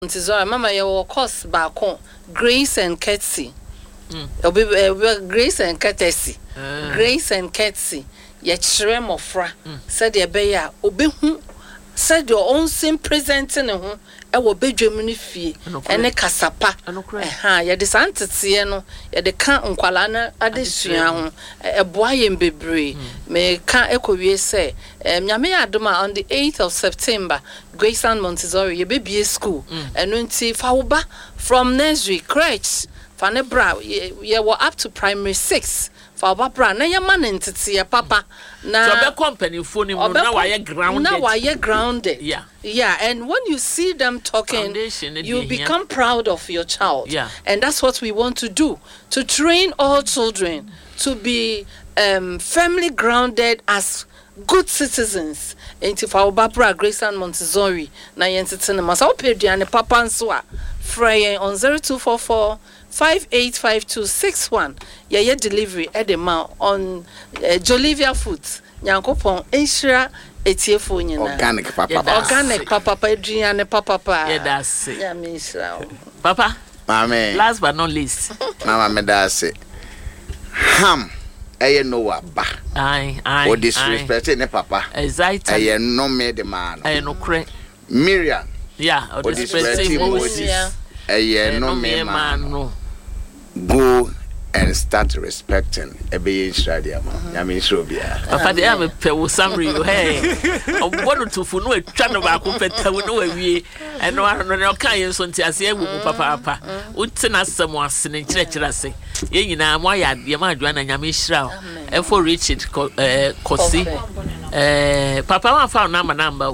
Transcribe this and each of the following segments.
Montessori, Mama, your course back on Grace and Courtesy. Grace and Courtesy. Grace and Courtesy. Yet Shremofra said your bear, Obehu said your own sim presenting a home. I will be Germany fee and a casapa. Ya the Santa Sieno, ya the Count Unqualana, Addition, a boy in Bebre. May can't echo ye say, Yame Aduma on the 8th of September, Grace and Montessori, your baby school, and Nunti Fauba from nursery, crèche, Fanebra, ye were up to primary 6. For Barbara, na your man into see papa. Na so be company phone him now I grounded. Now I grounded. Yeah. Yeah, and when you see them talking, you become proud of your child. Yeah. And that's what we want to do, to train all children to be firmly grounded as good citizens. Into for Barbara, Grace and Montessori, na yentetene masa opediane papa nso a frey on 0244 585261. Yeah, delivery at the mount on Jolivia Foods. Yankopon Inshira Etiefo nyina. Organic papa. Organic papa Adrian papa. Yeah, that's it. Yeah, Miss Papa. Mama. Last but not least. Mama me that's it. Ham. Aye no wa ba. Aye. O disrespect ne papa. Exactly. Aye no me the man. Aye no cre. Miriam. Yeah, o disrespect Moses. Aye no me man. No. Go and start respecting Ebe Israel. Yami Shrobia. Papa, they have a pew summary. Hey, one to for no channel back up at no way. And no, I don't know. Can so to say, Papa, Utina someone singing church. I say, you know, why I am doing a Yamishra and for Richard Cossy. Papa, I found number.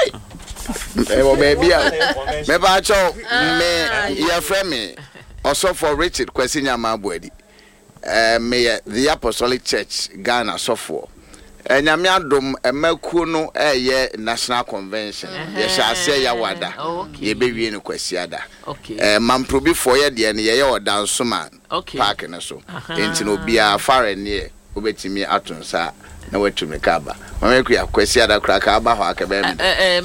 Oh, baby, maybe I told me, your friend me. Also for Richard Kwesinya Mabwedi. May the Apostolic Church Ghana Sofo. And Yamiadum a Melkuno National Convention. Yes, I say Yawada. Ye baby in Kwesiada. Okay. Mamprobi for ye the ye or down Suman. Okay. Park and so. Intino be a far and near. Ubeti me atunsa. No way to make up. Mamma Kwesiada Krakaba Hakabem.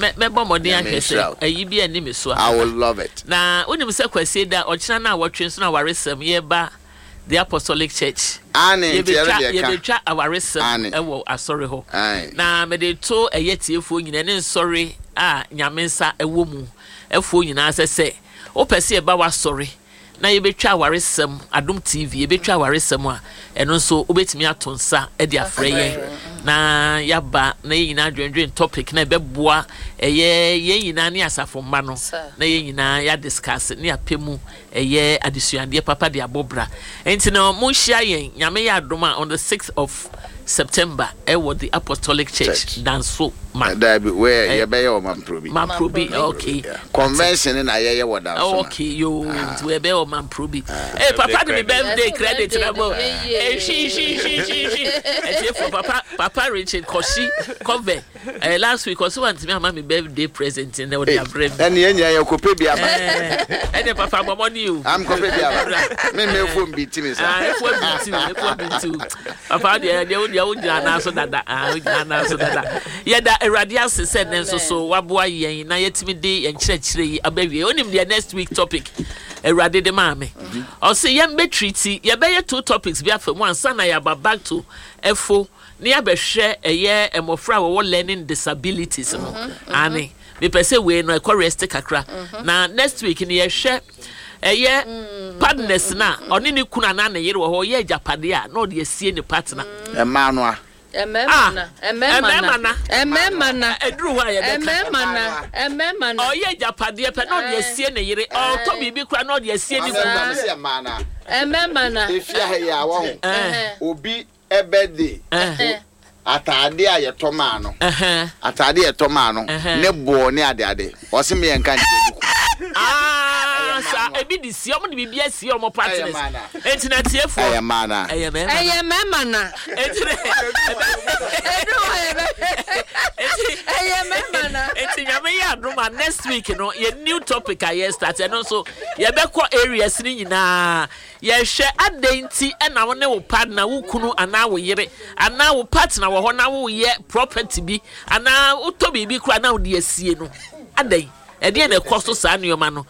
I will love it. Now, when you say Kwesiada or China, what Trinsna Warism, ye ba the Apostolic Church. Annie, you be chat our resim. I sorry ho. Now, me de to a yeti for you and sorry. Nyamensa a woman. A fool, you know, as I say. O perceive about sorry. Na ye betwa waresem Adom TV ye betwa waresem a eno so obetimi atonsa e dia freye na yaba na ye nyina dwendwen topic na beboa ye nyina ne asafo mma no na ye nyina ya discuss ne apemu ye adesuande papa de abobra enti na mo hia yen nyame ya Adom on the 6th of September with the Apostolic Church Danso man where ye be your Mamprobi okay convention na ye wada okay you we be your Mamprobi eh papa the birthday credit number she for papa Richard Koshi cover last week also want me my birthday present in the brave and ye kope bia ba and papa money you I'm kope bia me phone beat me sir papa ya ujana so dada ya da Eradias said nenso so waboa yen na yetimi de yen kyerɛkyerɛ yi abawie onim the next week topic Erade de maame o say yem be treaty ye be 2 topics bi afa one sana ya back to efo ne ya behwɛ eye emofra wo learning disabilities no ani me pese we no rest kakra na next week ne ye hwɛ eye partners na oni ni kuna na na yere wo ho ye japade a na o de asie ni partner emanoa ememana edru ho ya de ememana o ye japade pe na o de asie ne yere o to bibi kura na o de asie ni kuna ememana efia he ya wo obi ebede atade a ye to ma no atade ye to ma no ne bo ne ade o se me enka nje sa ebi di si omo di bibia si omo partners entina tiefo ememana ememana entinya me ya Adom next week no ye new topic I start and also ye be ko areas ni nyina ye hwe adenti e na wo ne wo partner wo kunu ana wo yere ana wo partner wo ho na wo ye property bi ana wo to bibi kura na wo de asie no adai e de na cost sa nneoma no